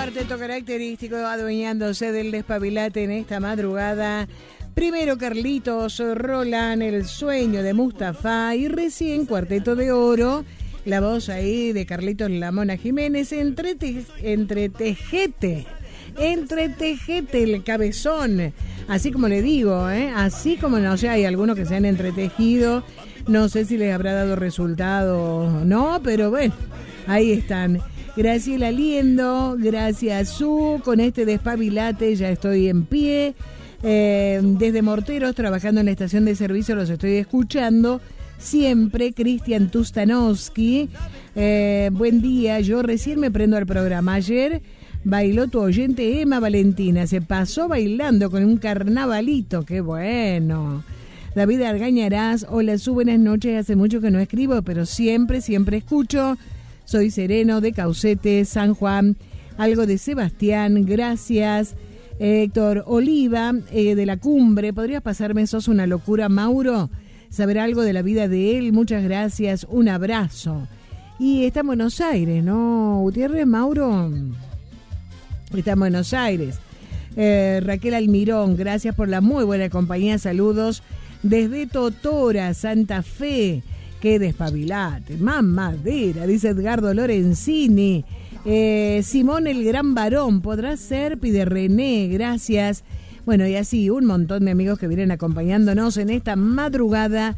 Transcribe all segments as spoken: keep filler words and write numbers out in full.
cuarteto característico adueñándose del despabelate en esta madrugada. Primero Carlitos, Roland, El sueño de Mustafa y recién Cuarteto de Oro. La voz ahí de Carlitos La Mona Jiménez, entre, te, entre tejete, entre tejete el cabezón, así como le digo, ¿eh? Así como, no sé, hay algunos que se han entretejido, no sé si les habrá dado resultado o no, pero bueno, ahí están. Graciela Liendo, gracias Su, con este despabilate ya estoy en pie, eh, desde Morteros, trabajando en la estación de servicio, los estoy escuchando. Siempre, Cristian Tustanowski, eh, buen día, yo recién me prendo al programa. Ayer bailó tu oyente Emma Valentina, se pasó bailando con un carnavalito, qué bueno. David Argañarás, hola, Su, buenas noches, hace mucho que no escribo, pero siempre, siempre escucho. Soy Sereno de Caucete, San Juan, algo de Sebastián, gracias. Héctor Oliva, eh, de La Cumbre, ¿podrías pasarme Sos una locura, Mauro? Saber algo de la vida de él, muchas gracias, un abrazo. Y está en Buenos Aires, ¿no, Gutiérrez, Mauro? Está en Buenos Aires. Eh, Raquel Almirón, gracias por la muy buena compañía, saludos desde Totora, Santa Fe. Qué despabilate, mamadera, dice Edgardo Lorenzini. Eh, Simón el Gran Varón, podrá ser, pide René, gracias. Bueno, y así un montón de amigos que vienen acompañándonos en esta madrugada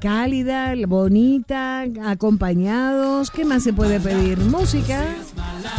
cálida, bonita, acompañados. ¿Qué más se puede pedir? Música.